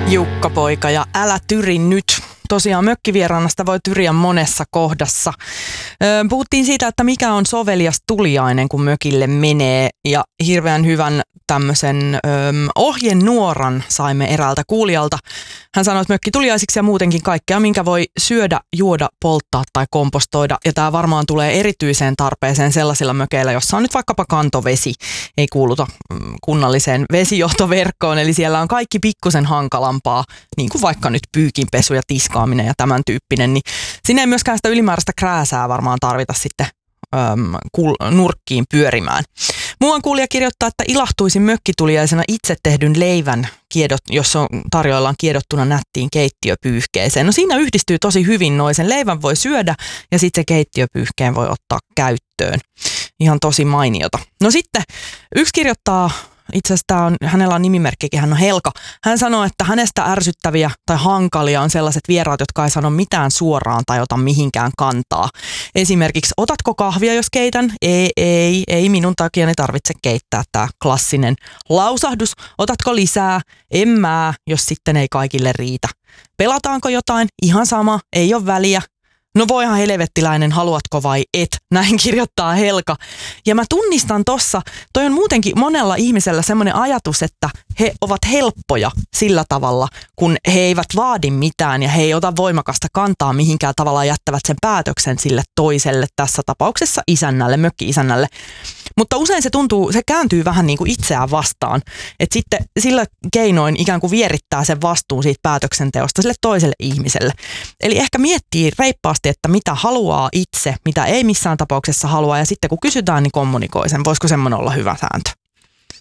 Jukka-poika ja älä tyri nyt. Tosiaan mökkivieraana sitä voi tyriä monessa kohdassa. Puhuttiin siitä, että mikä on sovelias tuliainen, kun mökille menee. Ja hirveän hyvän tämmöisen ohjenuoran saimme eräältä kuulijalta. Hän sanoi, että mökkituliaisiksi ja muutenkin kaikkea, minkä voi syödä, juoda, polttaa tai kompostoida. Ja tämä varmaan tulee erityiseen tarpeeseen sellaisilla mökeillä, jossa on nyt vaikkapa kantovesi. Ei kuuluta kunnalliseen vesijohtoverkkoon, eli siellä on kaikki pikkusen hankalampaa, niin kuin vaikka nyt pyykinpesu ja tiskaaminen ja tämän tyyppinen. Niin siinä ei myöskään sitä ylimääräistä krääsää varmaan tarvita sitten nurkkiin pyörimään. Muuan kuulija kirjoittaa, että ilahtuisin mökkituliaisena itse tehdyn leivän, jossa tarjoillaan kiedottuna nättiin keittiöpyyhkeeseen. No siinä yhdistyy tosi hyvin noin. Sen leivän voi syödä ja sitten se keittiöpyyhkeen voi ottaa käyttöön. Ihan tosi mainiota. No sitten yksi kirjoittaa, itse asiassa hänellä on nimimerkkikin, hän on Helka. Hän sanoo, että hänestä ärsyttäviä tai hankalia on sellaiset vieraat, jotka ei sano mitään suoraan tai ota mihinkään kantaa. Esimerkiksi, otatko kahvia, jos keitän? Ei minun takiani tarvitse keittää, tämä klassinen lausahdus. Otatko lisää? En mä, jos sitten ei kaikille riitä. Pelataanko jotain? Ihan sama, ei ole väliä. No voihan helvettiläinen, haluatko vai et? Näin kirjoittaa Helka. Ja mä tunnistan tossa, toi on muutenkin monella ihmisellä semmoinen ajatus, että he ovat helppoja sillä tavalla, kun he eivät vaadi mitään ja he ei ota voimakasta kantaa mihinkään tavalla, jättävät sen päätöksen sille toiselle, tässä tapauksessa isännälle, mökki-isännälle. Mutta usein se kääntyy vähän niin kuin itseään vastaan, että sitten sillä keinoin ikään kuin vierittää sen vastuun siitä päätöksenteosta sille toiselle ihmiselle. Eli ehkä miettii reippaasti, että mitä haluaa itse, mitä ei missään tapauksessa halua ja sitten kun kysytään, niin kommunikoi sen. Voisiko semmoinen olla hyvä sääntö?